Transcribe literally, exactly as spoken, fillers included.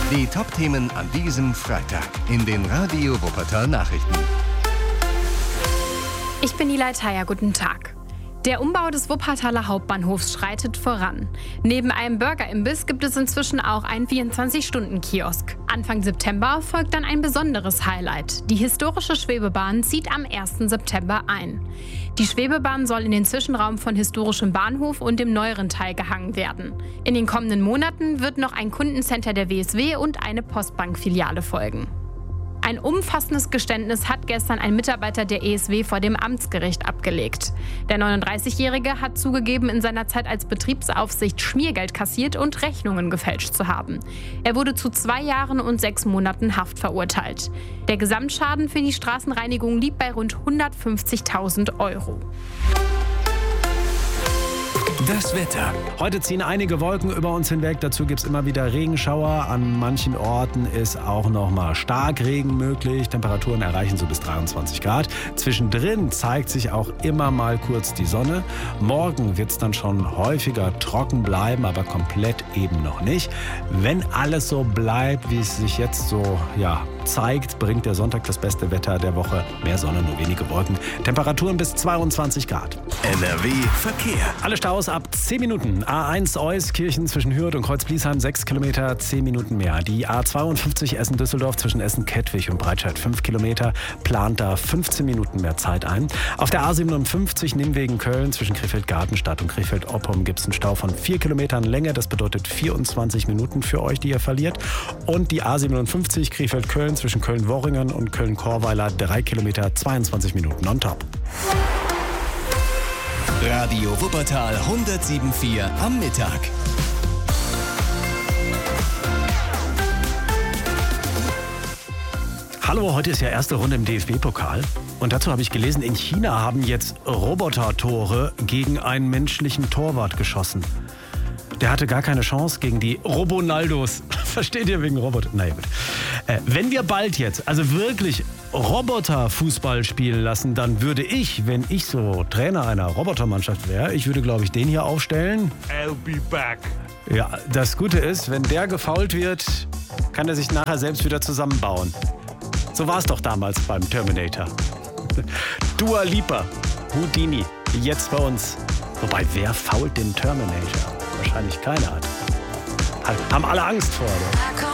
Die Top-Themen an diesem Freitag in den Radio Wuppertal Nachrichten. Ich bin Nilay Taya, guten Tag. Der Umbau des Wuppertaler Hauptbahnhofs schreitet voran. Neben einem Burgerimbiss gibt es inzwischen auch einen vierundzwanzig-Stunden-Kiosk. Anfang September folgt dann ein besonderes Highlight. Die historische Schwebebahn zieht am ersten September ein. Die Schwebebahn soll in den Zwischenraum von historischem Bahnhof und dem neueren Teil gehangen werden. In den kommenden Monaten wird noch ein Kundencenter der W S W und eine Postbank-Filiale folgen. Ein umfassendes Geständnis hat gestern ein Mitarbeiter der E S W vor dem Amtsgericht abgelegt. Der neununddreißigjährige hat zugegeben, in seiner Zeit als Betriebsaufsicht Schmiergeld kassiert und Rechnungen gefälscht zu haben. Er wurde zu zwei Jahren und sechs Monaten Haft verurteilt. Der Gesamtschaden für die Straßenreinigung liegt bei rund hundertfünfzigtausend Euro. Das Wetter. Heute ziehen einige Wolken über uns hinweg. Dazu gibt es immer wieder Regenschauer. An manchen Orten ist auch noch mal Starkregen möglich. Temperaturen erreichen so bis dreiundzwanzig Grad. Zwischendrin zeigt sich auch immer mal kurz die Sonne. Morgen wird es dann schon häufiger trocken bleiben, aber komplett eben noch nicht. Wenn alles so bleibt, wie es sich jetzt so ja, zeigt, bringt der Sonntag das beste Wetter der Woche. Mehr Sonne, nur wenige Wolken. Temperaturen bis zweiundzwanzig Grad. N R W Verkehr. Alle Staus ab zehn Minuten. A eins Euskirchen zwischen Hürth und Kreuzbliesheim sechs Kilometer, zehn Minuten mehr. Die A zweiundfünfzig Essen-Düsseldorf zwischen Essen-Kettwig und Breitscheid fünf Kilometer, plant da fünfzehn Minuten mehr Zeit ein. Auf der A siebenundfünfzig Nimwegen-Köln zwischen Krefeld-Gartenstadt und Krefeld-Oppum gibt es einen Stau von vier Kilometern Länge. Das bedeutet vierundzwanzig Minuten für euch, die ihr verliert. Und die A siebenundfünfzig Krefeld-Köln zwischen Köln-Worringen und Köln-Korweiler drei Kilometer, zweiundzwanzig Minuten on top. Radio Wuppertal hundertsieben Komma vier am Mittag. Hallo, heute ist ja erste Runde im D F B-Pokal. Und dazu habe ich gelesen, in China haben jetzt Roboter-Tore gegen einen menschlichen Torwart geschossen. Der hatte gar keine Chance gegen die Robonaldos. Versteht ihr, wegen Roboter? Na ja, gut. Äh, wenn wir bald jetzt, also wirklich Roboter-Fußball spielen lassen, dann würde ich, wenn ich so Trainer einer Robotermannschaft wäre, ich würde, glaube ich, den hier aufstellen. I'll be back. Ja, das Gute ist, wenn der gefoult wird, kann er sich nachher selbst wieder zusammenbauen. So war es doch damals beim Terminator. Dua Lipa, Houdini, jetzt bei uns. Wobei, wer fault den Terminator? Wahrscheinlich keiner hat. Haben alle Angst vor, oder?